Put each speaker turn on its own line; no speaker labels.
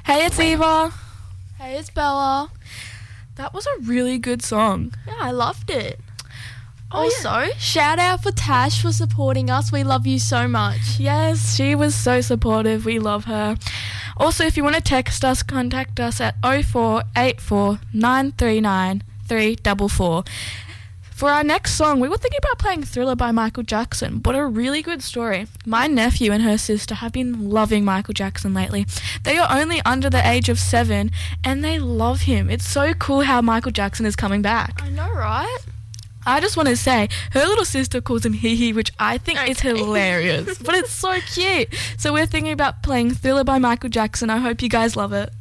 Hey, it's Eva.
Hey, it's Bella.
That was a really good song.
Yeah, I loved it.
Oh,
Also, shout out for Tash for supporting us. We love you so much.
Yes, she was so supportive. We love her. Also, if you want to text us, contact us at 0484 939 344. For our next song, we were thinking about playing Thriller by Michael Jackson. What a really good story. My nephew and her sister have been loving Michael Jackson lately. They are only under the age of 7 and they love him. It's so cool how Michael Jackson is coming back.
I know, right?
I just want to say, her little sister calls him Hee Hee, which I think is hilarious. But it's so cute. So we're thinking about playing Thriller by Michael Jackson. I hope you guys love it.